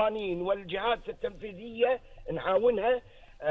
القوانين والجهات التنفيذية نعاونها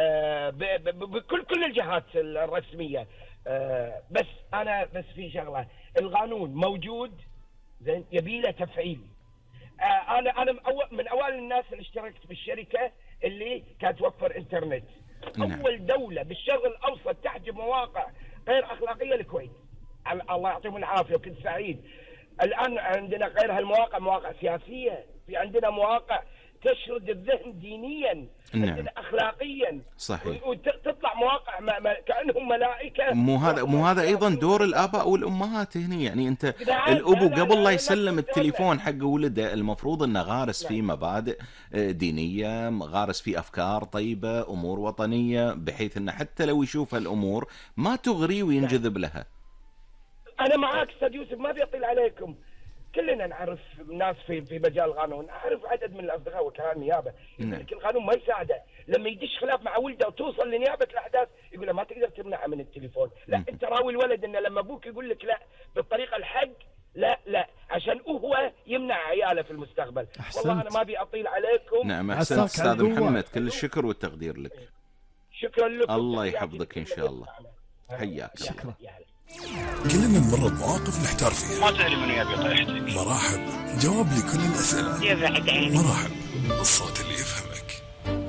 بكل الجهات الرسمية. بس في شغلة، القانون موجود زين، يبي له تفعيل. انا من اوائل الناس اللي اشتركت بالشركة اللي كانت توفر انترنت. اول دولة بالشرق الاوسط تحجب مواقع غير اخلاقية الكويت، الله يعطيهم العافية، وكنت سعيد. الان عندنا غير هالمواقع مواقع سياسية، في عندنا مواقع تشرد الذهن دينيا، عندنا اخلاقيا. صحيح. وتطلع مواقع كانهم ملائكه. مو هذا ايضا دور الاباء والامهات هنا؟ يعني انت الابو قبل لا يسلم التليفون حق ولده المفروض انه غارس فيه مبادئ دينيه، غارس فيه افكار طيبه، امور وطنيه، بحيث انه حتى لو يشوف هالامور ما تغري وينجذب لها. انا معاك استاذ يوسف، ما بيطيل عليكم. كلنا نعرف ناس في مجال القانون، اعرف عدد من الاصدقاء وكلاء النيابه يقول لك القانون ما يساعده، لما يدش خلاف مع ولده وتوصل لنيابه الاحداث يقول له ما تقدر تمنعه من التليفون. لا، انت راوي الولد انه لما ابوك يقول لك لا بالطريقه الحق، لا عشان هو يمنع عياله في المستقبل. أحسنت. والله انا ما ابي اطيل عليكم. نعم، احسنت استاذ محمد، كل الشكر والتقدير لك. شكرا لكم، الله يحفظك ان شاء الله. حياك. شكرا. كلنا نمر بمواقف نحتار فيها. ما تدري من يبي طيحتك. مراحب جواب لكل الأسئلة. يا بعد عيني. مراحب الصوت اللي يفهم.